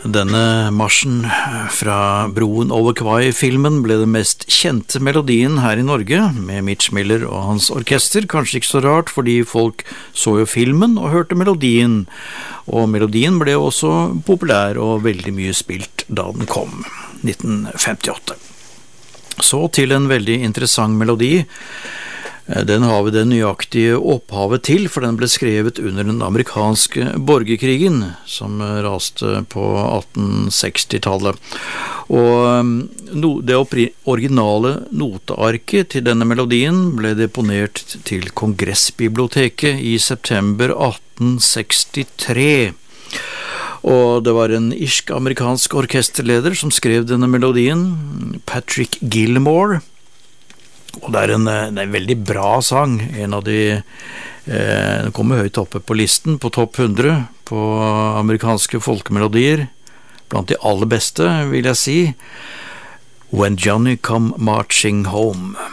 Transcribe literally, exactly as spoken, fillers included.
Denne marsjen fra Broen over Kwai-filmen ble den mest kjente melodien her i Norge, med Mitch Miller og hans orkester. Kanskje ikke så rart, fordi folk så jo filmen og hørte melodien, og melodien ble også populær og veldig mye spilt da den kom, nitten femtiåtte. Så til en veldig interessant melodi. Den har vi det nøyaktige opphavet til, for den ble skrevet under den amerikanske borgerkrigen, som raste på atten seksti-tallet. Og det originale notearket til denne melodien ble deponert til Kongressbiblioteket i september atten sekstitre. Og det var en irsk-amerikansk orkesterleder som skrev denne melodien, Patrick Gilmore. Og det er en, det er en veldig bra sang, en av de, eh, den kommer høyt oppe på listen, på topp hundre, på amerikanske folkemelodier, blant de aller beste, vil jeg si. When Johnny Come Marching Home.